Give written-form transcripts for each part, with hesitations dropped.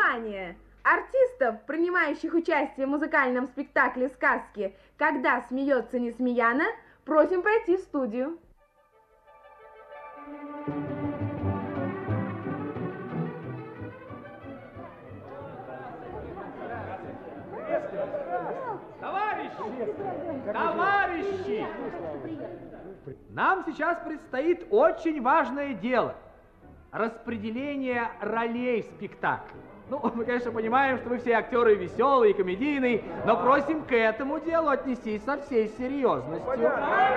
Внимание! Артистов, принимающих участие в музыкальном спектакле сказки «Когда смеется Несмеяна», просим пройти в студию. Товарищи! Нам сейчас предстоит очень важное дело. Распределение ролей в спектакле. Ну, мы, конечно, понимаем, что вы все актеры веселые, комедийные, но просим к этому делу отнестись со всей серьезностью.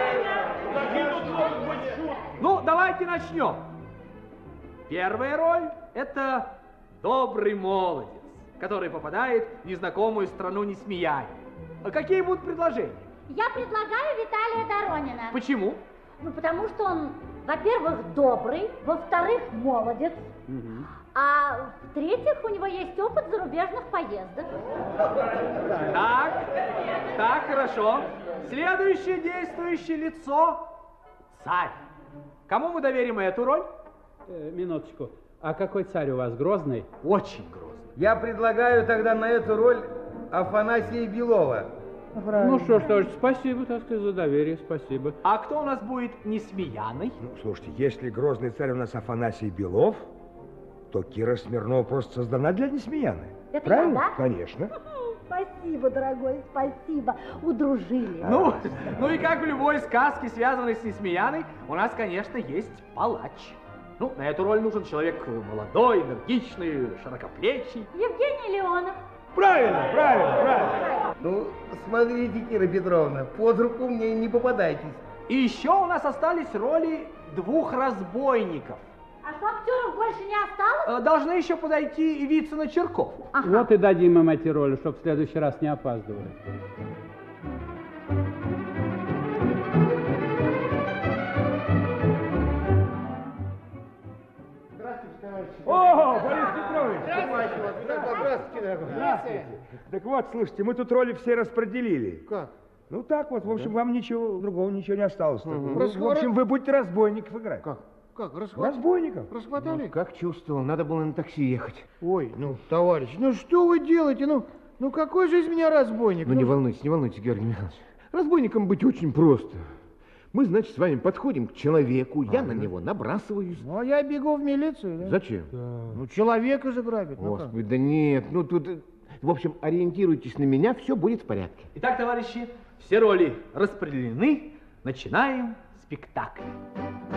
Ну, давайте начнем. Первая роль – это добрый молодец, который попадает в незнакомую страну Несмеяна. А какие будут предложения? Я предлагаю Виталия Доронина. Почему? Ну, потому что он, во-первых, добрый, во-вторых, молодец, а в-третьих, у него есть опыт зарубежных поездок. Так, хорошо. Следующее действующее лицо – царь. Кому мы доверим эту роль? Минуточку. А какой царь у вас, Грозный? Очень грозный. Я предлагаю тогда на эту роль Афанасия Белова. Ну что ж, спасибо, так сказать, за доверие, спасибо. А кто у нас будет Несмеяной? Ну, слушайте, если грозный царь у нас Афанасий Белов, то Кира Смирнова просто создана для Несмеяны. Это правильно? я, да? Конечно. Спасибо, дорогой, спасибо. Удружили. Ну и как в любой сказке, связанной с Несмеяной, у нас, конечно, есть палач. Ну, на эту роль нужен человек молодой, энергичный, широкоплечий. Евгений Леонов. Правильно. Ну, смотрите, Кира Петровна, под руку мне не попадайтесь. И еще у нас остались роли двух разбойников. А что, актеров больше не осталось? Должны еще подойти и Вицин и Черков. Вот и дадим им эти роли, чтобы в следующий раз не опаздывали. О, Борис Петрович! Здравствуйте. Так вот, слушайте, мы тут роли все распределили. Как? Ну так вот, в общем, вам ничего другого ничего не осталось. В общем, вы будете разбойников играть. Как? Разбойников. Расхватали? Как чувствовал, надо было на такси ехать. Ой, ну, товарищ, ну что вы делаете? Ну какой же из меня разбойник? Ну не волнуйтесь, Георгий Михайлович. Разбойником быть очень просто. Мы, значит, с вами подходим к человеку, я на него набрасываюсь. Ну, а я бегу в милицию, да? Зачем? Ну, человека же грабят. Господи, да нет, ну тут... В общем, ориентируйтесь на меня, все будет в порядке. Итак, товарищи, все роли распределены. Начинаем спектакль.